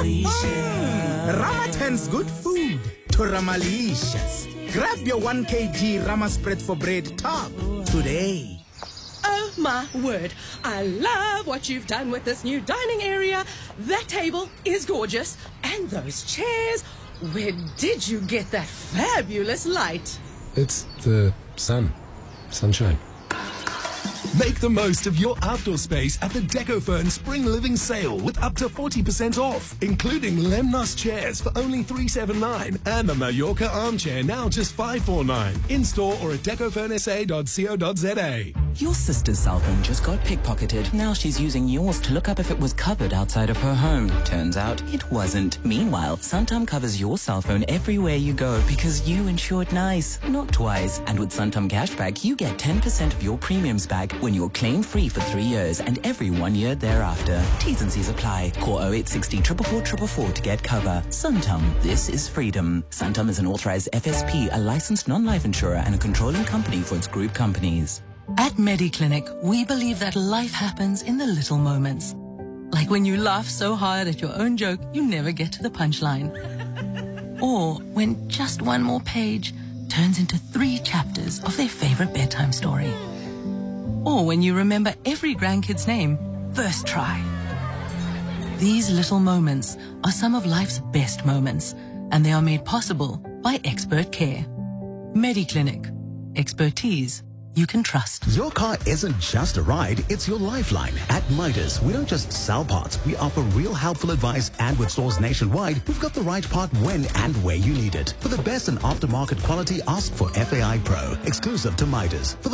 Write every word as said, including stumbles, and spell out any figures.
Ramatan's good food to Ramalicious. Grab your one kilogram Rama spread for bread top today. Oh my word, I love what you've done with this new dining area. That table is gorgeous. And those chairs, where did you get that fabulous light? It's the sun. Sunshine. Make the most of your outdoor space at the DecoFern Spring Living Sale with up to forty percent off, including Lemnos chairs for only three seventy-nine and the Mallorca armchair now just five forty-nine. In-store or at decofern s a dot co dot z a. Your sister's cell phone just got pickpocketed. Now she's using yours to look up if it was covered outside of her home. Turns out it wasn't. Meanwhile, Suntum covers your cell phone everywhere you go because you insured nice, not twice. And with Suntum Cashback, you get ten percent of your premiums back when you're claim-free for three years and every one year thereafter. T's and C's apply. Call oh eight six oh, four four four four four to get cover. Suntum, this is freedom. Suntum is an authorized F S P, a licensed non-life insurer and a controlling company for its group companies. At MediClinic, we believe that life happens in the little moments. Like when you laugh so hard at your own joke, you never get to the punchline. Or when just one more page turns into three chapters of their favorite bedtime story. Or when you remember every grandkid's name, first try. These little moments are some of life's best moments, and they are made possible by expert care. MediClinic. Expertise you can trust. Your car isn't just a ride, it's your lifeline. At Midas, we don't just sell parts, we offer real helpful advice, and with stores nationwide, we've got the right part when and where you need it. For the best in aftermarket quality, ask for F A I Pro, exclusive to Midas. For the